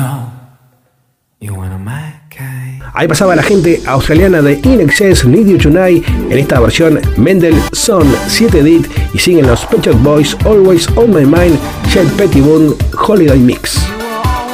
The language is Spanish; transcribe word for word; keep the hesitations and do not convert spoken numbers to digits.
Ahí pasaba la gente australiana de In Excess, Need You Tonight, en esta versión Mendelssohn siete bit, y siguen los Pet Shop Boys, Always On My Mind, Jet Pettibone, Holiday Mix.